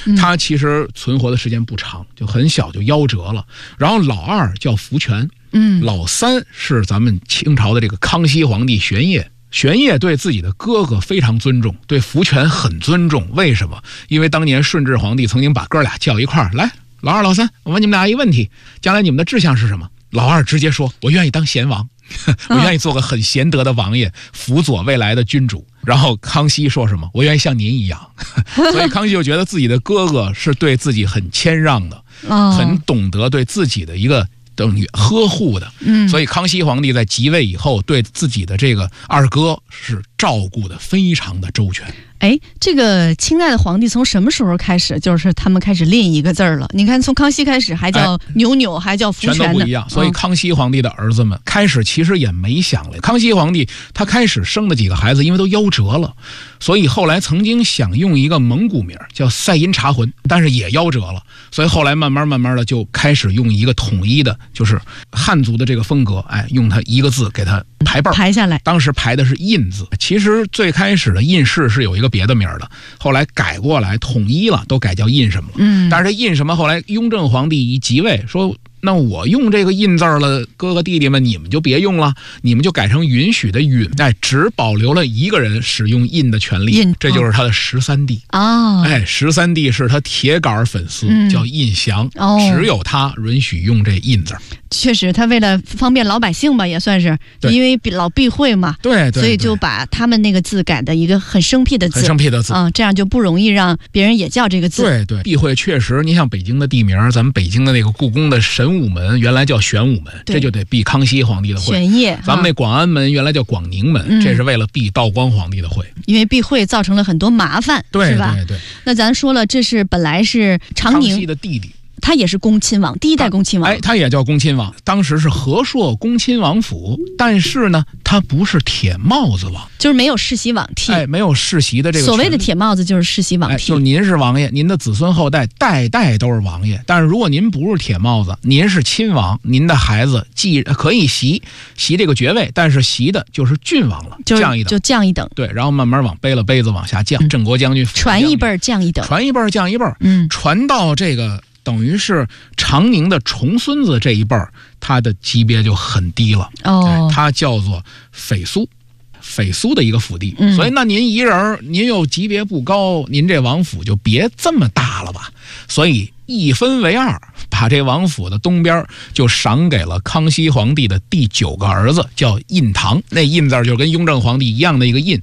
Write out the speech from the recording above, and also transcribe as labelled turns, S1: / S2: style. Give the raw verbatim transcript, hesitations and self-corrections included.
S1: 他其实存活的时间不长，就很小就夭折了。然后老二叫福全，嗯，老三是咱们清朝的这个康熙皇帝玄烨。玄烨对自己的哥哥非常尊重，对福全很尊重。为什么？因为当年顺治皇帝曾经把哥俩叫一块儿来，老二老三，我问你们俩一个问题，将来你们的志向是什么？老二直接说，我愿意当贤王，我愿意做个很贤德的王爷，辅佐未来的君主。然后康熙说什么？我愿意像您一样。所以康熙就觉得自己的哥哥是对自己很谦让的，很懂得对自己的一个等于呵护的。嗯，所以康熙皇帝在即位以后，对自己的这个二哥是照顾的非常的周全。
S2: 哎，这个清代的皇帝从什么时候开始，就是他们开始练一个字儿了？你看，从康熙开始还叫扭扭，还叫福全呢，
S1: 全都不一样。所以康熙皇帝的儿子们开始其实也没想了。康熙皇帝他开始生的几个孩子，因为都夭折了，所以后来曾经想用一个蒙古名叫赛因察浑，但是也夭折了。所以后来慢慢慢慢的就开始用一个统一的，就是汉族的这个风格，哎，用它一个字给它排辈
S2: 排下来。
S1: 当时排的是印字，其实最开始的印氏是有一个别的名的，后来改过来统一了，都改叫印什么了。嗯，但是这印什么后来雍正皇帝一即位说，那我用这个印字了，哥哥弟弟们你们就别用了，你们就改成允许的允，哎，只保留了一个人使用印的权利，这就是他的十三弟啊。哎，十三弟是他铁杆粉丝，嗯、叫印祥、哦，只有他允许用这印字。
S2: 确实，他为了方便老百姓吧，也算是，因为老避讳嘛，
S1: 对，对，
S2: 所以就把他们那个字改的一个很生僻的字，
S1: 很生僻的字
S2: 啊、嗯，这样就不容易让别人也叫这个字。
S1: 对对，避讳确实，你像北京的地名，咱们北京的那个故宫的神武门原来叫玄武门，这就得避康熙皇帝的讳。
S2: 玄烨，
S1: 咱们那广安门原来叫广宁门，嗯、这是为了避道光皇帝的讳，
S2: 因为避讳造成了很多麻烦，
S1: 对
S2: 是吧？
S1: 对对。
S2: 那咱说了，这是本来是长宁
S1: 康熙的弟弟。
S2: 他也是恭亲王，第一代恭亲王。
S1: 哎，他也叫恭亲王，当时是和硕恭亲王府，但是呢，他不是铁帽子王，
S2: 就是没有世袭罔替。
S1: 哎，没有世袭的这个。
S2: 所谓的铁帽子就是世袭罔替，哎、
S1: 就是您是王爷，您的子孙后代代代都是王爷。但是如果您不是铁帽子，您是亲王，您的孩子既可以袭袭这个爵位，但是袭的就是郡王了，
S2: 就是、
S1: 降一等，
S2: 就降一等。
S1: 对，然后慢慢往背了杯子往下降，镇、嗯、国将军
S2: 传一辈降一等，
S1: 传一辈降一辈，嗯，传到这个。等于是长宁的重孙子这一辈儿，他的级别就很低了。哦，哎、他叫做匪苏，匪苏的一个府地。嗯、所以那您一人，您又级别不高，您这王府就别这么大了吧。所以一分为二，把这王府的东边就赏给了康熙皇帝的第九个儿子，叫胤堂。那胤字就跟雍正皇帝一样的一个胤，